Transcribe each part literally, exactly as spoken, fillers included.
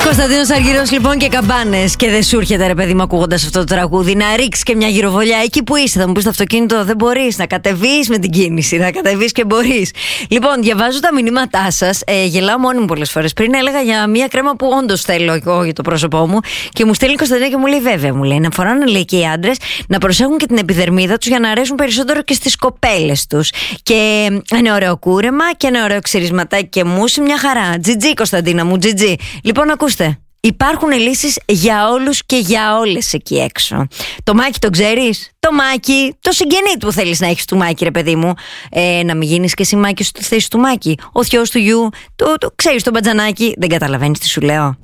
Κωνσταντίνος Αργυρός λοιπόν και καμπάνες. Και δεν σου έρχεται ρε παιδί μου ακούγοντας αυτό το τραγούδι να ρίξεις και μια γυροβολιά εκεί που είσαι? Θα μου πεις το αυτοκίνητο δεν μπορείς να κατεβείς με την κίνηση. Να κατεβείς και μπορείς. Λοιπόν, διαβάζω τα μηνύματά σας. Ε, γελάω μόνη μου πολλές φορές. Πριν έλεγα για μια κρέμα που όντως θέλω εγώ για το πρόσωπό μου. Και μου στέλνει η Κωνσταντίνα και μου λέει: βέβαια, μου λέει, να φοράνε λέει και οι άντρες να προσέχουν και την επιδερμίδα τους για να αρέσουν περισσότερο και στις κοπέλες τους. Και ένα ωραίο κούρεμα και ένα ωραίο ξυρισματάκι και μουσι, μια χαρά. Τζιτζί, Κωνσταντίνα μου, τζιτζί. Λοιπόν, ακούστε. Υπάρχουν λύσεις για όλους και για όλες εκεί έξω. Το Μάκη το ξέρεις? Το Μάκη, το συγγενή του θέλεις να έχεις του Μάκη, ρε παιδί μου. Ε, να μην γίνεις και εσύ Μάκη στη θέση του Μάκη. Ο θειός του γιου, το, το ξέρεις τον Μπατζανάκη. Δεν καταλαβαίνεις τι σου λέω?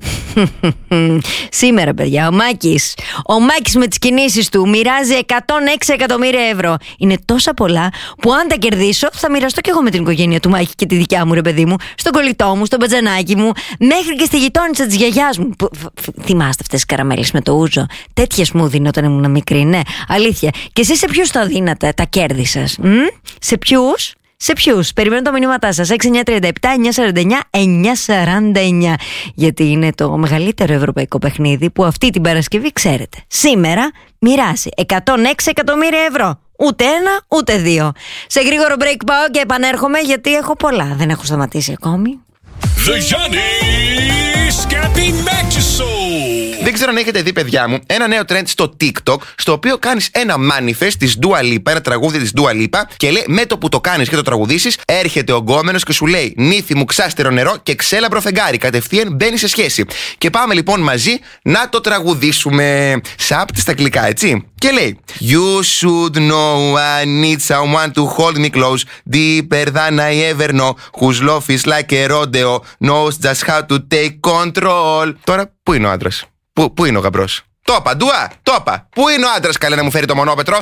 Σήμερα, παιδιά, ο Μάκης Ο Μάκης με τις κινήσεις του μοιράζει εκατόν έξι εκατομμύρια ευρώ. Είναι τόσα πολλά που αν τα κερδίσω θα μοιραστώ και εγώ με την οικογένεια του Μάκη και τη δικιά μου, ρε παιδί μου, στον κολλητό μου, στον Μπατζανάκη μου, μέχρι και στη γειτόνισσα της γιαγιάς μου. Θυμάστε αυτές τις καραμέλες με το ούζο? Τέτοιες μου δίνω όταν ήμουν μικρή, ναι, αλήθεια. Και εσείς σε ποιους τα δίνατε τα κέρδη σας? Μ? Σε ποιους? Σε ποιους? Περιμένω τα μηνύματά σας. έξι εννιά τρία επτά εννιά σαράντα εννιά εννιά σαράντα εννιά. Γιατί είναι το μεγαλύτερο ευρωπαϊκό παιχνίδι που αυτή την Παρασκευή, ξέρετε, σήμερα μοιράζει εκατόν έξι εκατομμύρια ευρώ. Ούτε ένα, ούτε δύο. Σε γρήγορο break πάω και επανέρχομαι γιατί έχω πολλά. Δεν έχω σταματήσει ακόμη. The Giannis Capimaxi Show. Δεν ξέρω αν έχετε δει, παιδιά μου, ένα νέο trend στο TikTok, στο οποίο κάνεις ένα manifest της Dua Lipa, ένα τραγούδι της Dua Lipa, και λέει με το που το κάνεις και το τραγουδήσεις, έρχεται ο γκόμενος και σου λέει: νύφη μου, ξάστερο νερό και ξέλαμπρο φεγγάρι. Κατευθείαν μπαίνει σε σχέση. Και πάμε λοιπόν μαζί να το τραγουδήσουμε. Σαπ στα αγγλικά, έτσι. Και λέει: You should know I need someone to hold me close, deeper than I ever know, whose love is like a rodeo, knows just how to take control. Τώρα, πού είναι ο άντρας? Πού, πού είναι ο γαμπρός? Το είπα, Ντουά, το είπα. Πού είναι ο άντρας, καλέ, να μου φέρει το μονόπετρο?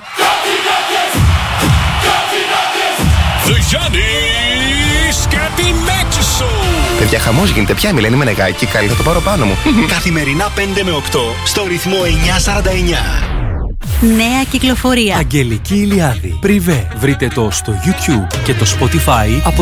The Giannis Capimaxi Show. Παιδιά, χαμός γίνεται. Πια μιλάνε με νεγάκι, καλή, θα το πάρω πάνω μου. Καθημερινά πέντε με οκτώ στο ρυθμό εννιά σαράντα εννιά. Νέα κυκλοφορία. Αγγελική Ηλιάδη. Πριβέ. Βρείτε το στο YouTube και το Spotify από